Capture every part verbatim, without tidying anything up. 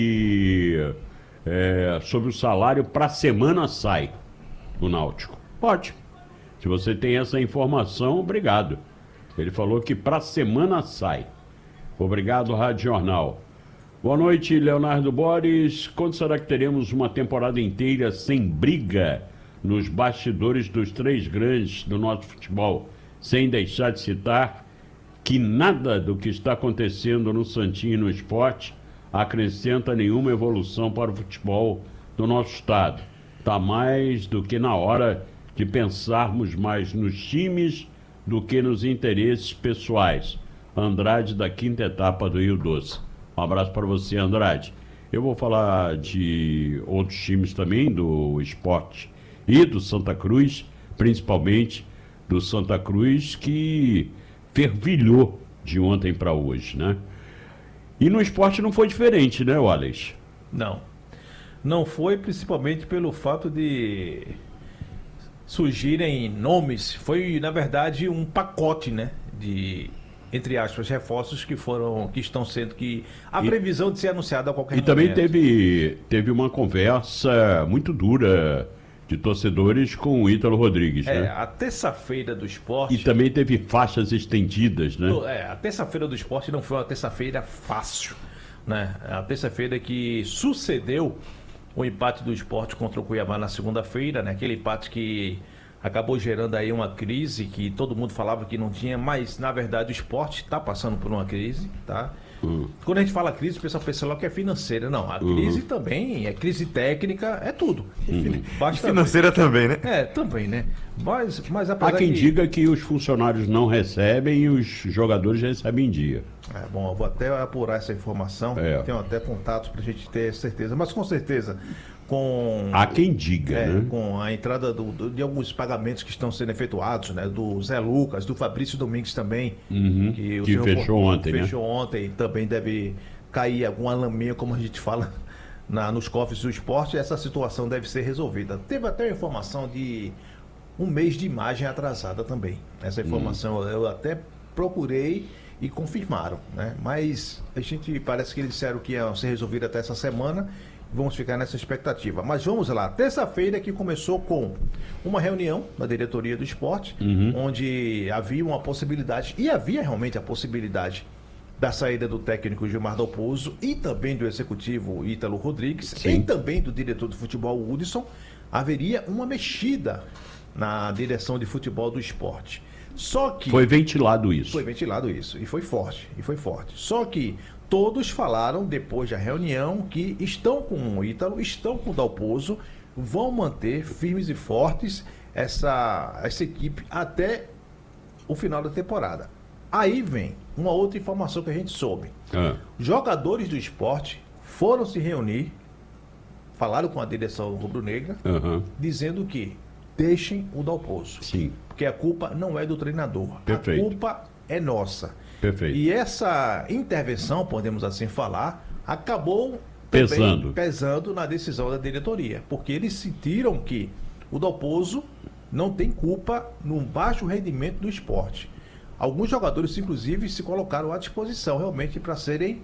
é, sobre o salário para a semana sai no Náutico. Pode. Se você tem essa informação, obrigado. Ele falou que para a semana sai. Obrigado, Rádio Jornal. Boa noite, Leonardo Borges. Quando será que teremos uma temporada inteira sem briga nos bastidores dos três grandes do nosso futebol? Sem deixar de citar que nada do que está acontecendo no Santinho e no Esporte acrescenta nenhuma evolução para o futebol do nosso estado. Está mais do que na hora de pensarmos mais nos times do que nos interesses pessoais. Andrade, da quinta etapa do Rio Doce. Um abraço para você, Andrade. Eu vou falar de outros times também, do Esporte e do Santa Cruz, principalmente do Santa Cruz, que fervilhou de ontem para hoje, né? E no Esporte não foi diferente, né, Wallace? Não. Não foi, principalmente pelo fato de surgirem nomes. Foi, na verdade, um pacote, né? De, entre aspas, reforços que foram, que estão sendo, que a previsão e, de ser anunciada a qualquer e momento. E também teve, teve uma conversa muito dura de torcedores com o Ítalo Rodrigues, é, né? A terça-feira do Esporte... E também teve faixas estendidas, né? É, a terça-feira do Esporte não foi uma terça-feira fácil, né? A terça-feira que sucedeu o empate do Esporte contra o Cuiabá na segunda-feira, né? Aquele empate que acabou gerando aí uma crise que todo mundo falava que não tinha, mas na verdade o Esporte está passando por uma crise, tá? Uhum. Quando a gente fala crise, o pessoal pensa logo que é financeira. Não, a crise uhum. também é crise técnica, é tudo. Uhum. Basta financeira também, né? É, também, né? Mas, mas há quem que... diga que os funcionários não recebem e os jogadores recebem em dia. É, bom, eu vou até apurar essa informação. É. Tenho até contatos para a gente ter certeza. Mas com certeza, com... Há quem diga, é, né? Com a entrada do, do, de alguns pagamentos que estão sendo efetuados, né? Do Zé Lucas, do Fabrício Domingues também. Uhum. Que, o que fechou ontem, fechou né? ontem. Também deve cair alguma laminha, como a gente fala, na, nos cofres do Esporte. E essa situação deve ser resolvida. Teve até a informação de um mês de imagem atrasada também. Essa informação uhum. eu até procurei e confirmaram, né? Mas a gente parece que eles disseram que ia ser resolvido até essa semana. Vamos ficar nessa expectativa. Mas vamos lá. Terça-feira que começou com uma reunião na diretoria do Esporte, uhum. onde havia uma possibilidade, e havia realmente a possibilidade da saída do técnico Gilmar Dalpozo e também do executivo Ítalo Rodrigues. Sim. E também do diretor de futebol Hudson. Haveria uma mexida na direção de futebol do Esporte. Só que... Foi ventilado isso. Foi ventilado isso. E foi forte. E foi forte. Só que todos falaram, depois da reunião, que estão com o Ítalo, estão com o Dalpozo, vão manter firmes e fortes essa, essa equipe até o final da temporada. Aí vem uma outra informação que a gente soube. Ah. Jogadores do Esporte foram se reunir, falaram com a direção rubro-negra, uhum. dizendo que deixem o Dalpozo. Sim. Porque a culpa não é do treinador. Perfeito. A culpa é nossa. Perfeito. E essa intervenção, podemos assim falar, acabou pesando. pesando na decisão da diretoria. Porque eles sentiram que o Dalpozo não tem culpa no baixo rendimento do Esporte. Alguns jogadores, inclusive, se colocaram à disposição realmente para serem,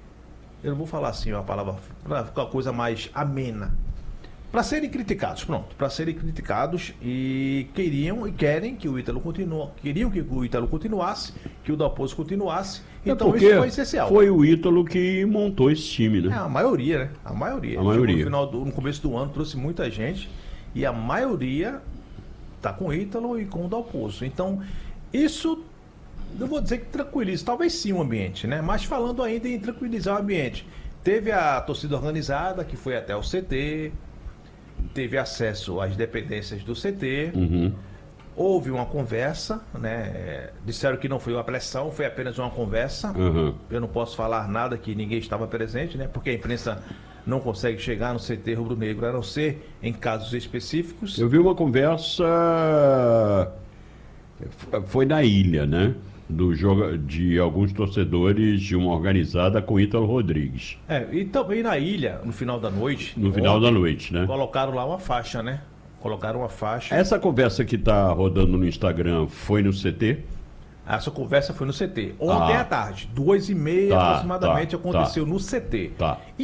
eu não vou falar assim uma palavra, para ficar uma coisa mais amena, para serem criticados, pronto, para serem criticados e queriam e querem que o Ítalo continue, queriam que o Ítalo continuasse, que o Dalpozo continuasse, é então isso foi essencial. Foi o Ítalo que montou esse time, né? É, a maioria, né? A maioria. A maioria. No, final do, no começo do ano trouxe muita gente e a maioria tá com o Ítalo e com o Dalpozo. Então, isso, não vou dizer que tranquiliza, talvez sim o ambiente, né? Mas falando ainda em tranquilizar o ambiente, teve a torcida organizada que foi até o C T, teve acesso às dependências do C T, uhum. houve uma conversa, né? Disseram que não foi uma pressão, foi apenas uma conversa. Uhum. Eu não posso falar nada que ninguém estava presente, né? Porque a imprensa não consegue chegar no C T rubro-negro, a não ser em casos específicos. Eu vi uma conversa, foi na ilha, né? Do jogo, de alguns torcedores de uma organizada com Ítalo Rodrigues. É, e também na ilha, no final da noite. No final da noite, né? Colocaram lá uma faixa, né? Colocaram uma faixa. Essa conversa que tá rodando no Instagram foi no C T? Essa conversa foi no C T. Ontem ah. à tarde, duas e meia tá, aproximadamente, tá, aconteceu tá. no C T. Tá.